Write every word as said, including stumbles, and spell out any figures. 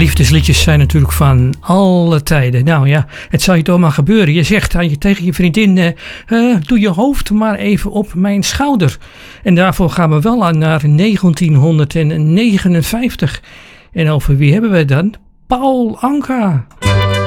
liefdesliedjes zijn natuurlijk van alle tijden. Nou ja, het zal je toch maar gebeuren. Je zegt aan je, tegen je vriendin, uh, uh, doe je hoofd maar even op mijn schouder. En daarvoor gaan we wel aan naar negentien negenenvijftig. En over wie hebben we dan? Paul Anka.